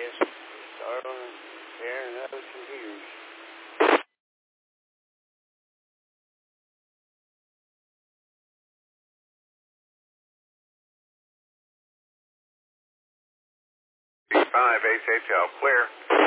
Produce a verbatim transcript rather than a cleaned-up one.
guess start on tearing another computers. five H H L, clear.